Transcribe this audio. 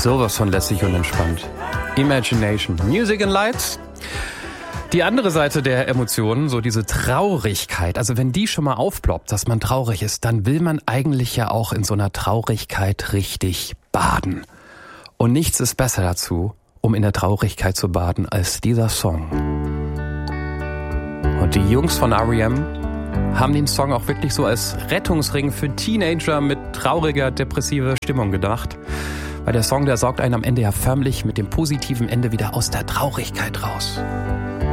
Sowas von lässig und entspannt. Imagination, Music and Lights. Die andere Seite der Emotionen, so diese Traurigkeit, also wenn die schon mal aufploppt, dass man traurig ist, dann will man eigentlich ja auch in so einer Traurigkeit richtig baden. Und nichts ist besser dazu, um in der Traurigkeit zu baden, als dieser Song. Und die Jungs von R.E.M. haben den Song auch wirklich so als Rettungsring für Teenager mit trauriger, depressiver Stimmung gedacht. Weil der Song, der saugt einen am Ende ja förmlich mit dem positiven Ende wieder aus der Traurigkeit raus.